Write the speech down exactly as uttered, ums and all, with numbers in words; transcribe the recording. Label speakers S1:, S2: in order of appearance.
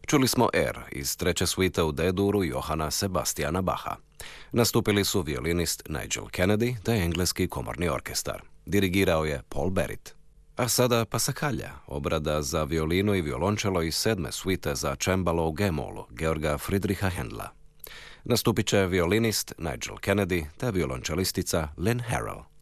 S1: Čuli smo Air iz treće svite u D-duru Johana Sebastiana Bacha. Nastupili su violinist Nigel Kennedy te engleski komorni orkestar. Dirigirao je Paul Barrett. A sada Passacaglia, obrada za violinu i violončelo iz sedme svite za čembalo u G-molu Georga Friedricha Händla. Nastupit će violinist Nigel Kennedy te violončelistica Lynn Harrell.